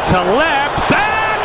to left, back,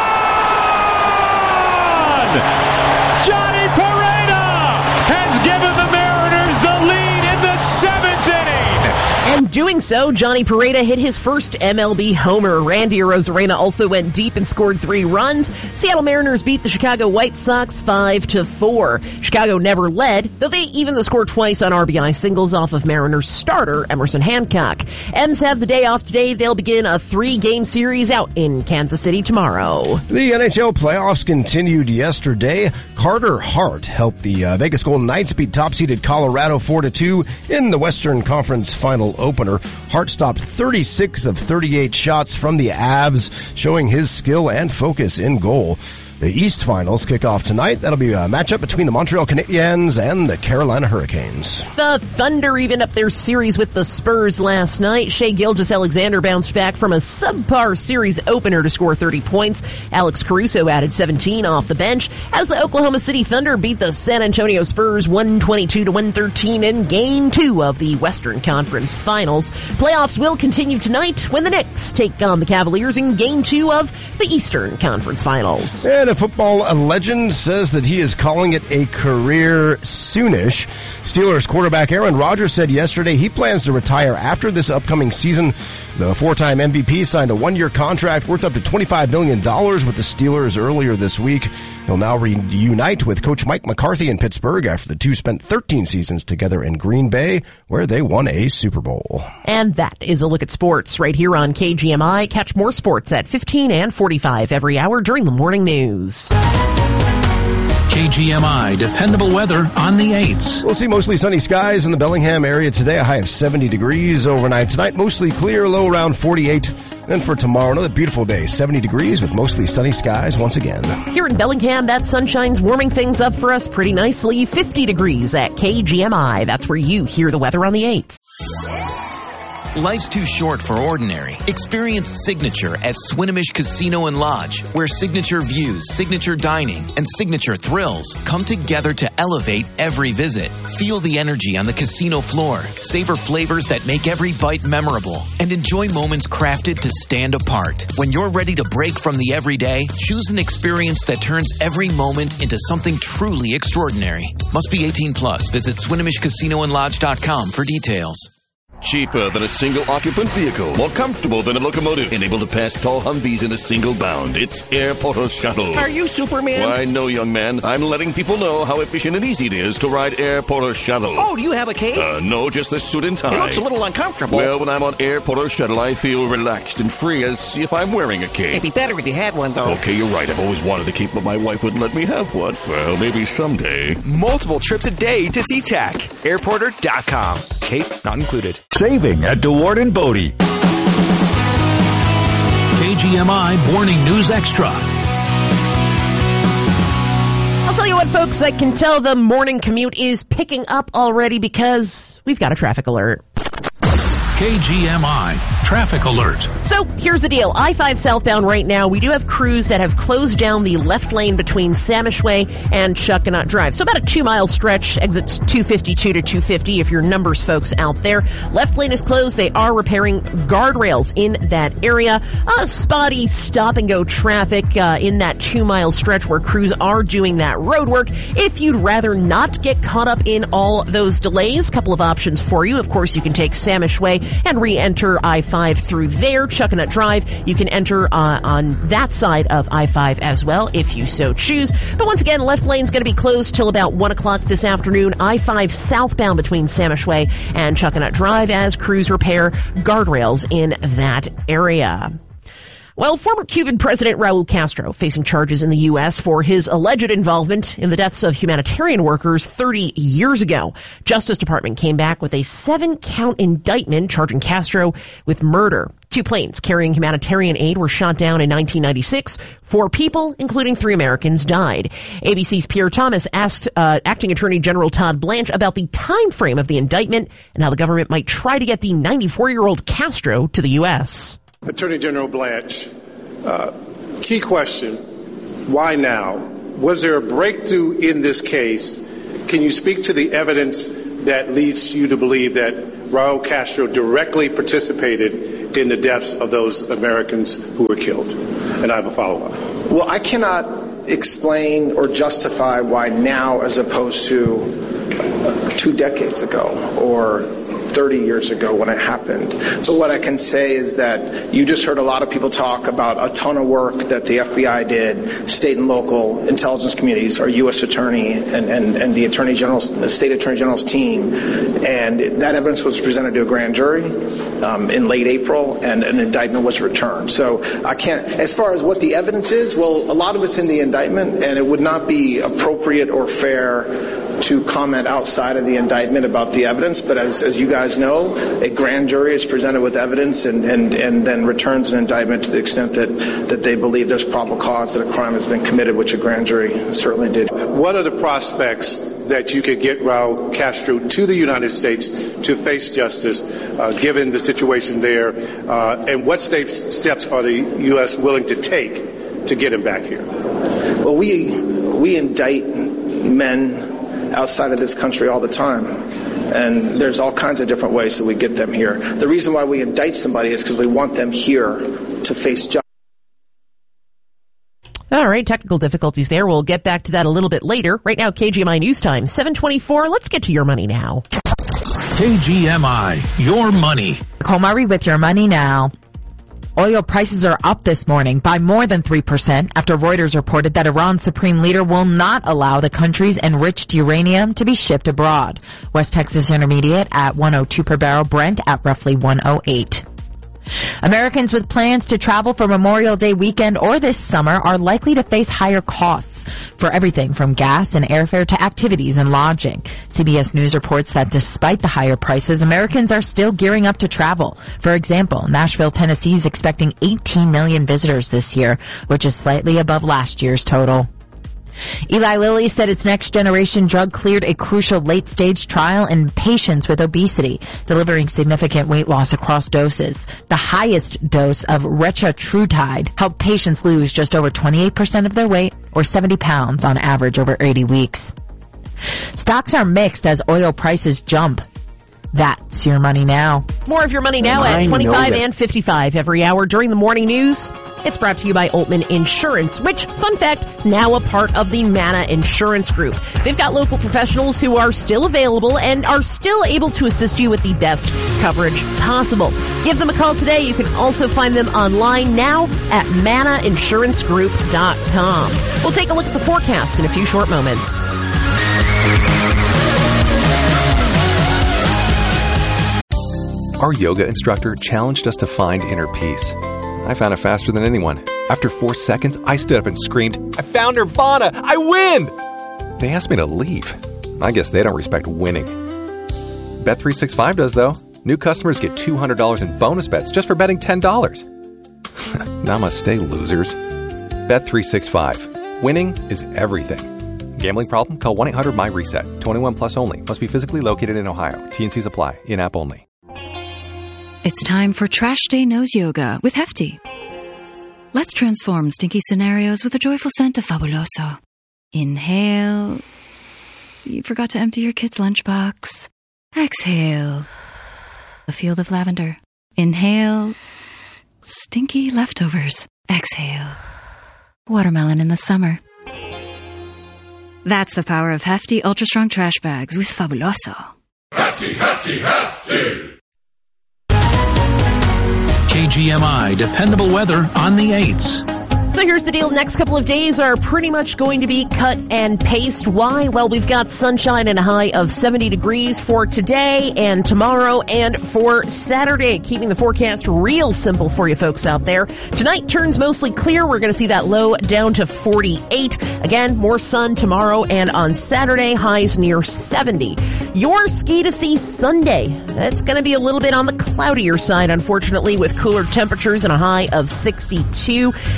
gone! Johnny Pereda has given the Mariners the lead in the 7th inning. And doing so, Johnny Pereda hit his first MLB homer. Randy Arozarena also went deep and scored 3 runs. Seattle Mariners beat the Chicago White Sox 5-4. Chicago never led, though they evened the score twice on RBI singles off of Mariners starter Emerson Hancock. M's have the day off today. They'll begin a 3-game series out in Kansas City tomorrow. The NHL playoffs continued yesterday. Carter Hart helped the Vegas Golden Knights beat top-seeded Colorado 4-2 in the Western Conference Final opener. Hart stopped 36 of 38 shots from the Avs, showing his skill and focus in goal. The East Finals kick off tonight. That'll be a matchup between the Montreal Canadiens and the Carolina Hurricanes. The Thunder evened up their series with the Spurs last night. Shai Gilgeous-Alexander bounced back from a subpar series opener to score 30 points. Alex Caruso added 17 off the bench as the Oklahoma City Thunder beat the San Antonio Spurs 122-113 in Game 2 of the Western Conference Finals. Playoffs will continue tonight when the Knicks take on the Cavaliers in Game 2 of the Eastern Conference Finals. And a football legend says that he is calling it a career soonish. Steelers quarterback Aaron Rodgers said yesterday he plans to retire after this upcoming season. The 4-time MVP signed a 1-year contract worth up to $25 million with the Steelers earlier this week. He'll now reunite with Coach Mike McCarthy in Pittsburgh after the two spent 13 seasons together in Green Bay, where they won a Super Bowl. And that is a look at sports right here on KGMI. Catch more sports at 15 and 45 every hour during the morning news. KGMI, dependable weather on the 8s. We'll see mostly sunny skies in the Bellingham area today, a high of 70 degrees overnight. Tonight, mostly clear, low around 48. And for tomorrow, another beautiful day, 70 degrees with mostly sunny skies once again. Here in Bellingham, that sunshine's warming things up for us pretty nicely. 50 degrees at KGMI. That's where you hear the weather on the 8s. Life's too short for ordinary. Experience Signature at Swinomish Casino and Lodge, where signature views, signature dining, and signature thrills come together to elevate every visit. Feel the energy on the casino floor, savor flavors that make every bite memorable, and enjoy moments crafted to stand apart. When you're ready to break from the everyday, choose an experience that turns every moment into something truly extraordinary. Must be 18 plus. Visit SwinomishCasinoandLodge.com for details. Cheaper than a single-occupant vehicle. More comfortable than a locomotive. And able to pass tall Humvees in a single bound. It's Air Portal Shuttle. Are you Superman? Why, no, young man. I'm letting people know how efficient and easy it is to ride Air Portal Shuttle. Oh, do you have a cape? No, just the suit and tie. It looks a little uncomfortable. Well, when I'm on Air Portal Shuttle, I feel relaxed and free as if I'm wearing a cape. It'd be better if you had one, though. Okay, you're right. I've always wanted a cape, but my wife wouldn't let me have one. Well, maybe someday. Multiple trips a day to SeaTac. Airporter.com. Cape not included. Saving at DeWard and Bodie. KGMI Morning News Extra. I'll tell you what, folks, I can tell the morning commute is picking up already because we've got a traffic alert. KGMI Traffic Alert. So here's the deal. I-5 southbound right now, we do have crews that have closed down the left lane between Samish Way and Chuckanut Drive. So about a 2-mile stretch, exits 252 to 250 if you're numbers folks out there. Left lane is closed. They are repairing guardrails in that area. Spotty stop-and-go traffic in that 2-mile stretch where crews are doing that road work. If you'd rather not get caught up in all those delays, couple of options for you. Of course, you can take Samish Way and re-enter I-5 through there. Chuckanut Drive, you can enter on that side of I-5 as well if you so choose. But once again, left lane's going to be closed till about 1 o'clock this afternoon. I-5 southbound between Samish Way and Chuckanut Drive as crews repair guardrails in that area. Well, former Cuban President Raul Castro facing charges in the U.S. for his alleged involvement in the deaths of humanitarian workers 30 years ago. Justice Department came back with a 7-count indictment charging Castro with murder. 2 planes carrying humanitarian aid were shot down in 1996. 4 people, including 3 Americans, died. ABC's Pierre Thomas asked Acting Attorney General Todd Blanche about the time frame of the indictment and how the government might try to get the 94-year-old Castro to the U.S. Attorney General Blanche, key question, why now? Was there a breakthrough in this case? Can you speak to the evidence that leads you to believe that Raul Castro directly participated in the deaths of those Americans who were killed? And I have a follow-up. Well, I cannot explain or justify why now as opposed to 2 decades ago or 30 years ago when it happened. So what I can say is that you just heard a lot of people talk about a ton of work that the FBI did, state and local intelligence communities, our U.S. Attorney and the Attorney General's, the State Attorney General's team. And that evidence was presented to a grand jury in late April, and an indictment was returned. So I can't, as far as what the evidence is, well, a lot of it's in the indictment, and it would not be appropriate or fair to comment outside of the indictment about the evidence. But as you guys know, a grand jury is presented with evidence and then returns an indictment to the extent that they believe there's probable cause that a crime has been committed, which a grand jury certainly did. What are the prospects that you could get Raul Castro to the United States to face justice, given the situation there? And what steps are the U.S. willing to take to get him back here? Well, we indict men outside of this country all the time, and there's all kinds of different ways that we get them here. The reason why we indict somebody is because we want them here to face justice. All right, technical difficulties there. We'll get back to that a little bit later. Right now, KGMI News Time, 7:24. Let's get to your money now. KGMI, your money. Nicole Murray with your money now. Oil prices are up this morning by more than 3% after Reuters reported that Iran's supreme leader will not allow the country's enriched uranium to be shipped abroad. West Texas Intermediate at 102 per barrel, Brent at roughly 108. Americans with plans to travel for Memorial Day weekend or this summer are likely to face higher costs for everything from gas and airfare to activities and lodging. CBS News reports that despite the higher prices, Americans are still gearing up to travel. For example, Nashville, Tennessee is expecting 18 million visitors this year, which is slightly above last year's total. Eli Lilly said its next-generation drug cleared a crucial late-stage trial in patients with obesity, delivering significant weight loss across doses. The highest dose of retatrutide helped patients lose just over 28% of their weight, or 70 pounds on average over 80 weeks. Stocks are mixed as oil prices jump. That's your money now. More of your money now at 25 and 55 every hour during the morning news. It's brought to you by Altman Insurance, which, fun fact, now a part of the Mana Insurance Group. They've got local professionals who are still available and are still able to assist you with the best coverage possible. Give them a call today. You can also find them online now at manainsurancegroup.com. We'll take a look at the forecast in a few short moments. Our yoga instructor challenged us to find inner peace. I found it faster than anyone. After 4 seconds, I stood up and screamed, "I found Nirvana! I win!" They asked me to leave. I guess they don't respect winning. Bet365 does, though. New customers get $200 in bonus bets just for betting $10. Namaste, losers. Bet365. Winning is everything. Gambling problem? Call 1-800-MY-RESET. 21 plus only. Must be physically located in Ohio. T&Cs apply. In-app only. It's time for Trash Day Nose Yoga with Hefty. Let's transform stinky scenarios with the joyful scent of Fabuloso. Inhale. You forgot to empty your kid's lunchbox. Exhale. A field of lavender. Inhale. Stinky leftovers. Exhale. Watermelon in the summer. That's the power of Hefty Ultra Strong Trash Bags with Fabuloso. Hefty, Hefty, Hefty! KGMI, dependable weather on the 8s. So here's the deal. Next couple of days are pretty much going to be cut and paste. Why? Well, we've got sunshine and a high of 70 degrees for today and tomorrow and for Saturday. Keeping the forecast real simple for you folks out there. Tonight turns mostly clear. We're going to see that low down to 48. Again, more sun tomorrow and on Saturday, highs near 70. Your ski to see Sunday. That's going to be a little bit on the cloudier side, unfortunately, with cooler temperatures and a high of 62. And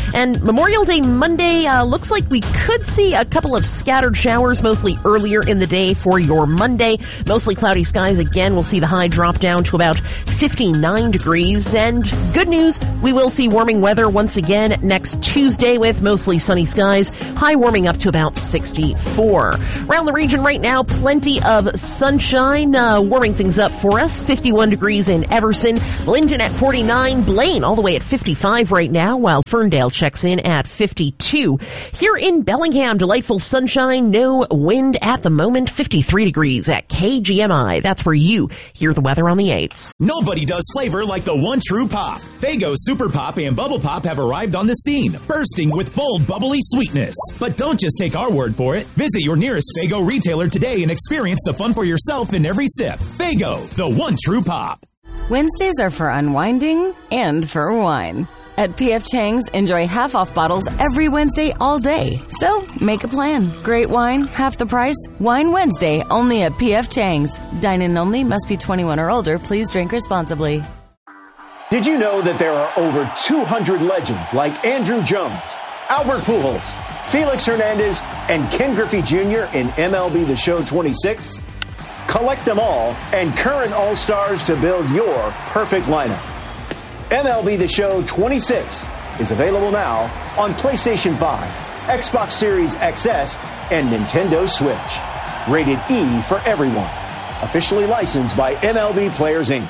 Memorial Day Monday, looks like we could see a couple of scattered showers, mostly earlier in the day for your Monday. Mostly cloudy skies again. We'll see the high drop down to about 59 degrees. And good news, we will see warming weather once again next Tuesday with mostly sunny skies. High warming up to about 64. Around the region right now, plenty of sunshine, warming things up for us. 51 degrees in Everson, Linden at 49, Blaine all the way at 55 right now, while Ferndale checks in at 52. Here in Bellingham, delightful sunshine, no wind at the moment, 53 degrees at KGMI. That's where you hear the weather on the 8s. Nobody does flavor like the one true pop. Faygo Super Pop and Bubble Pop have arrived on the scene, bursting with bold, bubbly sweetness. But don't just take our word for it. Visit your nearest Faygo retailer today and experience the fun for yourself in every sip. Faygo, the one true pop. Wednesdays are for unwinding and for wine. At P.F. Chang's, enjoy half-off bottles every Wednesday all day. So, make a plan. Great wine, half the price. Wine Wednesday, only at P.F. Chang's. Dine-in only, must be 21 or older. Please drink responsibly. Did you know that there are over 200 legends like Andrew Jones, Albert Pujols, Felix Hernandez, and Ken Griffey Jr. in MLB The Show 26? Collect them all and current All-Stars to build your perfect lineup. MLB The Show 26 is available now on PlayStation 5, Xbox Series XS, and Nintendo Switch. Rated E for everyone. Officially licensed by MLB Players, Inc.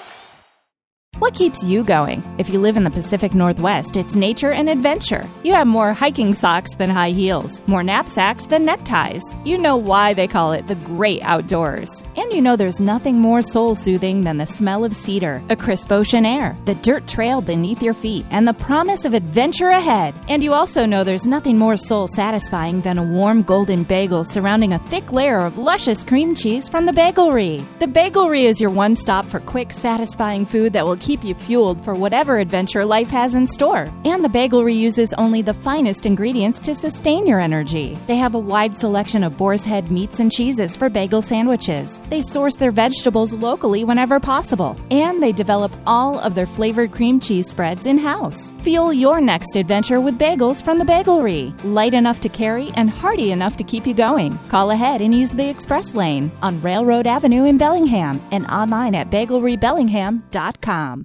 What keeps you going? If you live in the Pacific Northwest, it's nature and adventure. You have more hiking socks than high heels, more knapsacks than neckties. You know why they call it the great outdoors. And you know there's nothing more soul-soothing than the smell of cedar, a crisp ocean air, the dirt trail beneath your feet, and the promise of adventure ahead. And you also know there's nothing more soul-satisfying than a warm golden bagel surrounding a thick layer of luscious cream cheese from the Bagelry. The Bagelry is your one-stop for quick, satisfying food that will keep you fueled for whatever adventure life has in store. And the Bagelry uses only the finest ingredients to sustain your energy. They have a wide selection of boar's head meats and cheeses for bagel sandwiches. They source their vegetables locally whenever possible. And they develop all of their flavored cream cheese spreads in-house. Fuel your next adventure with bagels from the Bagelry. Light enough to carry and hearty enough to keep you going. Call ahead and use the express lane on Railroad Avenue in Bellingham and online at bagelrybellingham.com.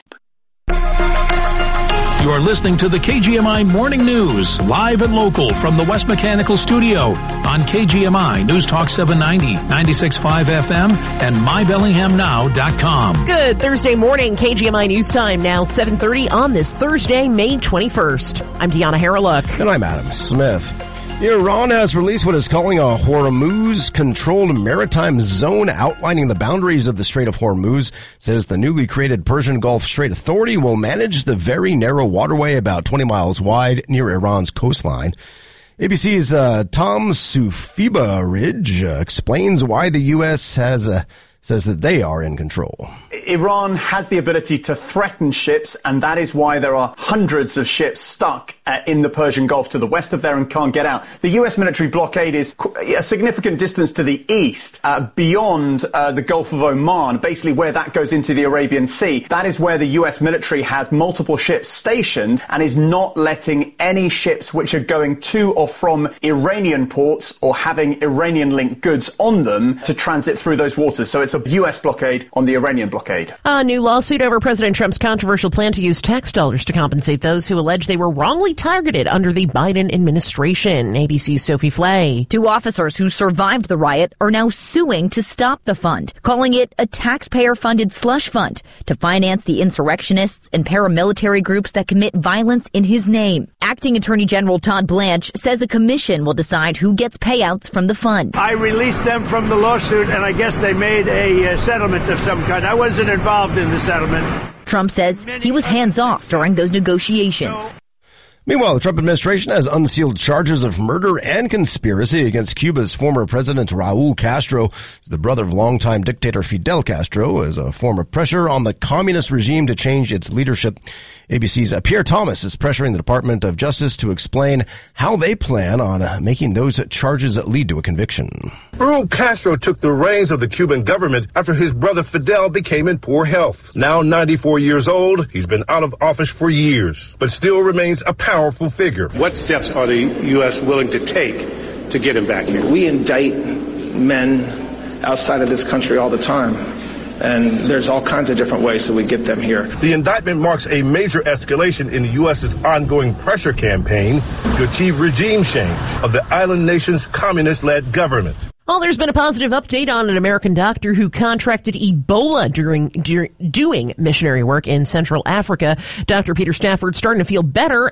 You're listening to the KGMI Morning News, live and local from the West Mechanical Studio on KGMI News Talk 790, 96.5 FM, and mybellinghamnow.com. Good Thursday morning, KGMI News Time, now 7:30 on this Thursday, May 21st. I'm Deanna Harreluk. And I'm Adam Smith. Iran has released what it's calling a Hormuz-controlled maritime zone outlining the boundaries of the Strait of Hormuz. It says the newly created Persian Gulf Strait Authority will manage the very narrow waterway about 20 miles wide near Iran's coastline. ABC's Tom Sufiba-Ridge explains why the U.S. says that they are in control. Iran has the ability to threaten ships, and that is why there are hundreds of ships stuck in the Persian Gulf to the west of there and can't get out. The U.S. military blockade is a significant distance to the east, beyond the Gulf of Oman, basically where that goes into the Arabian Sea. That is where the U.S. military has multiple ships stationed and is not letting any ships which are going to or from Iranian ports or having Iranian-linked goods on them to transit through those waters. So it's a U.S. blockade on the Iranian blockade. A new lawsuit over President Trump's controversial plan to use tax dollars to compensate those who allege they were wrongly targeted under the Biden administration. ABC's Sophie Flay. 2 officers who survived the riot are now suing to stop the fund, calling it a taxpayer-funded slush fund to finance the insurrectionists and paramilitary groups that commit violence in his name. Acting Attorney General Todd Blanche says a commission will decide who gets payouts from the fund. I released them from the lawsuit, and I guess they made a settlement of some kind. I wasn't involved in the settlement. Trump says he was hands-off during those negotiations. Meanwhile, the Trump administration has unsealed charges of murder and conspiracy against Cuba's former president, Raul Castro, the brother of longtime dictator Fidel Castro, as a form of pressure on the communist regime to change its leadership. ABC's Pierre Thomas is pressuring the Department of Justice to explain how they plan on making those charges lead to a conviction. Raul Castro took the reins of the Cuban government after his brother Fidel became in poor health. Now 94 years old, he's been out of office for years, but still remains a powerful figure. What steps are the U.S. willing to take to get him back here? We indict men outside of this country all the time. And there's all kinds of different ways that we get them here. The indictment marks a major escalation in the U.S.'s ongoing pressure campaign to achieve regime change of the island nation's communist-led government. Well, there's been a positive update on an American doctor who contracted Ebola during doing missionary work in Central Africa. Dr. Peter Stafford starting to feel better